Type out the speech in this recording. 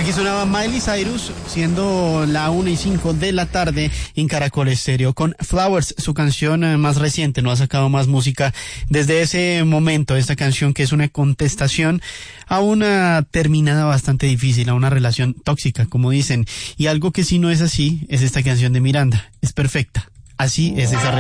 Aquí sonaba Miley Cyrus, siendo la 1:05 de la tarde en Caracol Estéreo, con Flowers, su canción más reciente. No ha sacado más música desde ese momento. Esta canción que es una contestación a una terminada bastante difícil, a una relación tóxica, como dicen. Y algo que sí no es así es esta canción de Miranda. Es perfecta. Así es esa relación.